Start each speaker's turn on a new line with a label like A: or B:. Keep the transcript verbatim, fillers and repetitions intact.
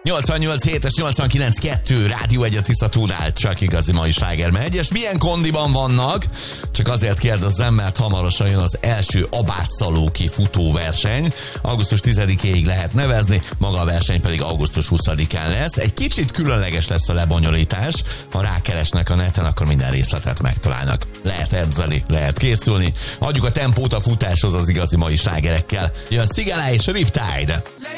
A: nyolcvannyolc hét és nyolcvankilenc kettő Rádió egy a Tiszatónál, csak igazi mai sláger megy. És milyen kondiban vannak? Csak azért kérdezzem, mert hamarosan jön az első Abátszalóki futóverseny. augusztus tizedikéig lehet nevezni, maga a verseny pedig augusztus huszadikán lesz. Egy kicsit különleges lesz a lebonyolítás. Ha rákeresnek a neten, akkor minden részletet megtalálnak. Lehet edzeni, lehet készülni. Adjuk a tempót a futáshoz az igazi mai slágerekkel. Jön Szigelá és Riptide.